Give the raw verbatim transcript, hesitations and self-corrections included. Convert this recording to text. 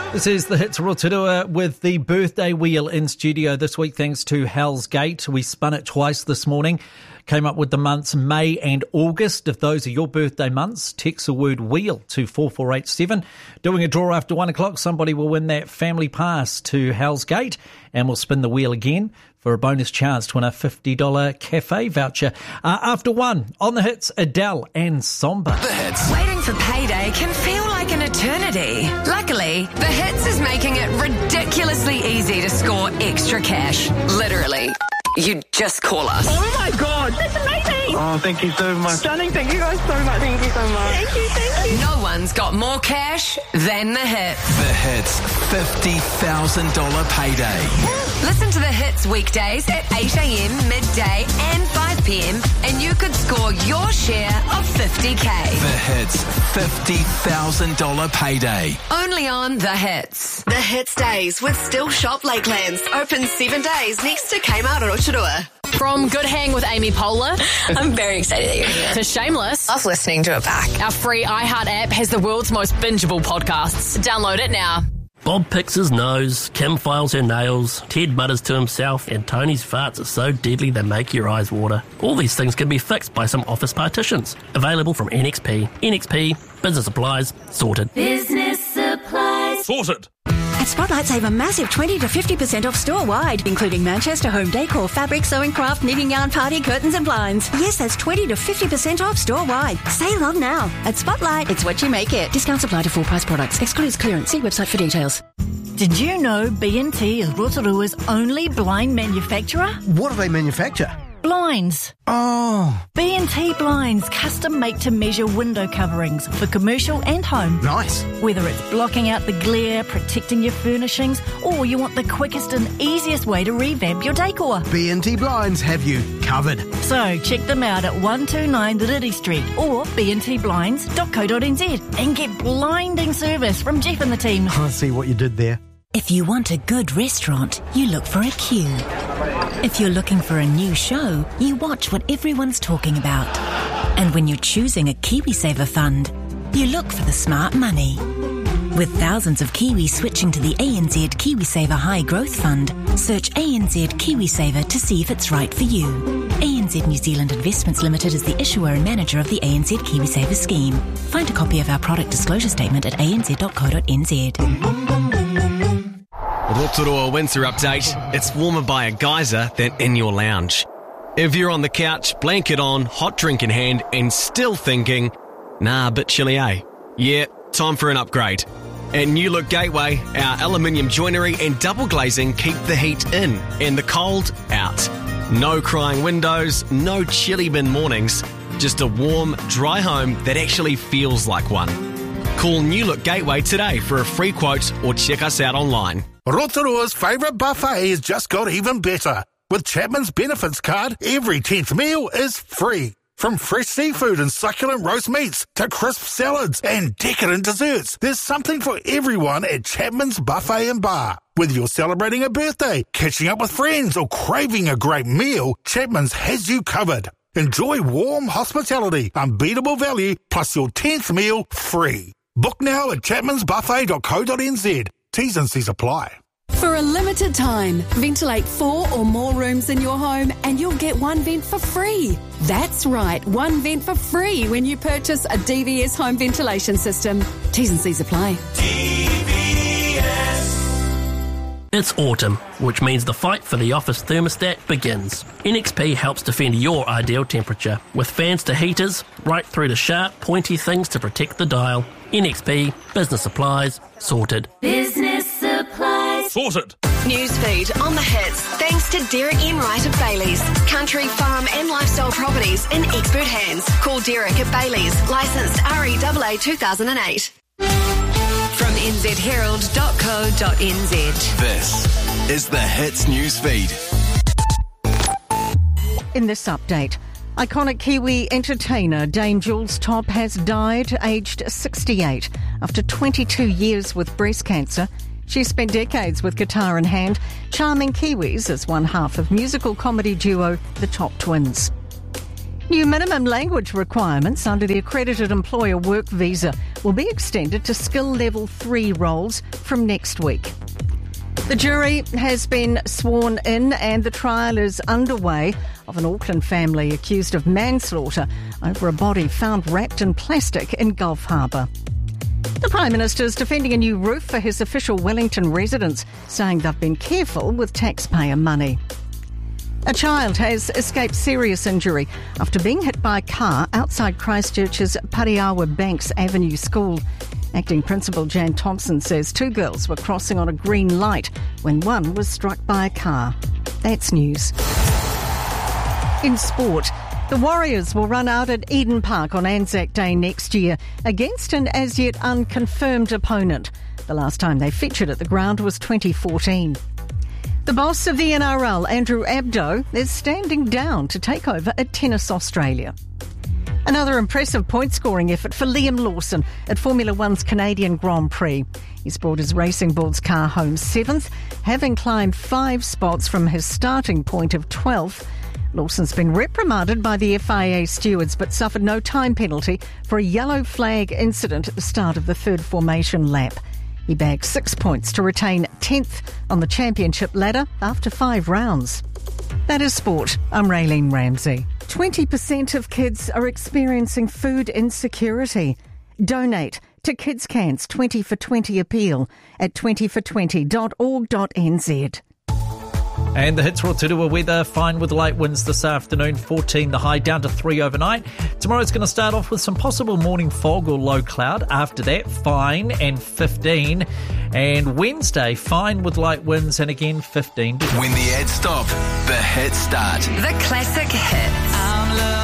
This is the Hits Rotorua with the birthday wheel in studio this week thanks to Hell's Gate. We spun it twice this morning. Came up with the months May and August. If those are your birthday months, text the word wheel to four four eight seven. Doing a draw after one o'clock. Somebody will win that family pass to Hell's Gate, and we'll spin the wheel again for a bonus chance to win a fifty dollars cafe voucher. Uh, after one, on the Hits, Adele and Somber. The Hits. Waiting for payday can feel like an eternity. Luckily, The Hits is making it ridiculously easy to score extra cash. Literally. You just call us. Oh my God, that's amazing. Oh, thank you so much. Stunning, thank you guys so much. Thank you so much. Thank you, thank you. No one's got more cash than The Hits. The Hits fifty thousand dollars payday. Listen to The Hits weekdays at eight a.m, midday and five p.m. and you could score your share of fifty K. The Hits fifty thousand dollars payday. Only on The Hits. The Hits Days with Still Shop Lakelands. Open seven days next to Kmart Rotorua. From Good Hang with Amy Poehler I'm very excited that you're here. to Shameless, Love listening to it back. our free iHeart app has the world's most bingeable podcasts. Download it now. Bob picks his nose, Kim files her nails, Ted mutters to himself, and Tony's farts are so deadly they make your eyes water. All these things can be fixed by some office partitions. Available from N X P. N X P, business supplies, sorted. Business supplies. Sorted. At Spotlight, save a massive twenty to fifty percent off store-wide, including Manchester home decor, fabric, sewing craft, knitting yarn, party, curtains and blinds. Yes, that's twenty to fifty percent off store-wide. Save on now. At Spotlight, it's what you make it. Discounts apply to full-price products. Excludes clearance. See website for details. Did you know B and T is Rotorua's only blind manufacturer? What do they manufacture? Blinds. Oh. B and T Blinds custom make to measure window coverings for commercial and home. Nice. Whether it's blocking out the glare, protecting your furnishings, or you want the quickest and easiest way to revamp your decor. B and T Blinds have you covered. So check them out at one two nine Ririri Street or b n t blinds dot co dot n z and get blinding service from Jeff and the team. I see what you did there. If you want a good restaurant, you look for a queue. If you're looking for a new show, you watch what everyone's talking about. And when you're choosing a KiwiSaver fund, you look for the smart money. With thousands of Kiwis switching to the A N Z KiwiSaver High Growth Fund, search A N Z KiwiSaver to see if it's right for you. A N Z New Zealand Investments Limited is the issuer and manager of the A N Z KiwiSaver scheme. Find a copy of our product disclosure statement at a n z dot co dot n z. Rotorua winter update. It's warmer by a geyser than in your lounge. If you're on the couch, blanket on, hot drink in hand, and still thinking, nah, a bit chilly, eh? Yeah, time for an upgrade. At New Look Gateway, our aluminium joinery and double glazing keep the heat in and the cold out. No crying windows, no chilly bin mornings, just a warm, dry home that actually feels like one. Call New Look Gateway today for a free quote or check us out online. Rotorua's favourite buffet has just got even better. With Chapman's Benefits card, every tenth meal is free. From fresh seafood and succulent roast meats to crisp salads and decadent desserts, there's something for everyone at Chapman's Buffet and Bar. Whether you're celebrating a birthday, catching up with friends or craving a great meal, Chapman's has you covered. Enjoy warm hospitality, unbeatable value, plus your tenth meal free. Book now at chapmans buffet dot co dot n z. T's and C's apply. For a limited time, ventilate four or more rooms in your home and you'll get one vent for free. That's right, one vent for free when you purchase a D V S home ventilation system. T's and C's apply. D V S. It's autumn, which means the fight for the office thermostat begins. N X P helps defend your ideal temperature, with fans to heaters, right through to sharp, pointy things to protect the dial. N X P, business supplies, sorted. Business supplies. Sorted. Newsfeed on the Hits, thanks to Derek Enright of Bailey's. Country, farm and lifestyle properties in expert hands. Call Derek at Bailey's, licensed R E A A two thousand eight. From n z herald dot co dot n z. This is the Hits Newsfeed. In this update, iconic Kiwi entertainer Dame Jules Top has died aged sixty-eight after twenty-two years with breast cancer. She spent decades with guitar in hand, charming Kiwis as one half of musical comedy duo The Top Twins. New minimum language requirements under the Accredited Employer Work Visa will be extended to skill level three roles from next week. The jury has been sworn in and the trial is underway of an Auckland family accused of manslaughter over a body found wrapped in plastic in Gulf Harbour. The Prime Minister is defending a new roof for his official Wellington residence, saying they've been careful with taxpayer money. A child has escaped serious injury after being hit by a car outside Christchurch's Pariawa Banks Avenue School. Acting Principal Jan Thompson says two girls were crossing on a green light when one was struck by a car. That's news. In sport, the Warriors will run out at Eden Park on Anzac Day next year against an as yet unconfirmed opponent. The last time they featured at the ground was twenty fourteen. The boss of the N R L, Andrew Abdo, is standing down to take over at Tennis Australia. Another impressive point-scoring effort for Liam Lawson at Formula One's Canadian Grand Prix. He's brought his Racing Bulls car home seventh, having climbed five spots from his starting point of twelfth. Lawson's been reprimanded by the F I A stewards but suffered no time penalty for a yellow flag incident at the start of the third formation lap. He bagged six points to retain tenth on the championship ladder after five rounds. That is sport. I'm Raylene Ramsey. twenty percent of kids are experiencing food insecurity. Donate to Kids Can's twenty for twenty appeal at twenty for twenty dot org dot n z. And the Hits Rotorua weather, fine with light winds this afternoon, fourteen the high, down to three overnight. Tomorrow's going to start off with some possible morning fog or low cloud. After that, fine and fifteen. And Wednesday, fine with light winds and again fifteen. When the ads stop, the hits start. The classic hits. I'm